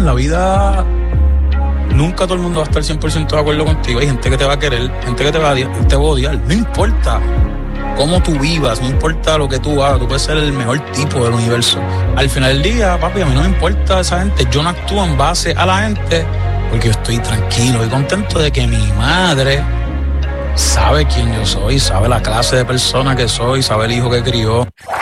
en la vida nunca todo el mundo va a estar 100% de acuerdo contigo. Hay gente que te va a querer, gente que te va a odiar. No importa cómo tú vivas, no importa lo que tú hagas, tú puedes ser el mejor tipo del universo. Al final del día, papi, a mí no me importa esa gente. Yo no actúo en base a la gente porque yo estoy tranquilo y contento de que mi madre sabe quién yo soy, sabe la clase de persona que soy, sabe el hijo que crió.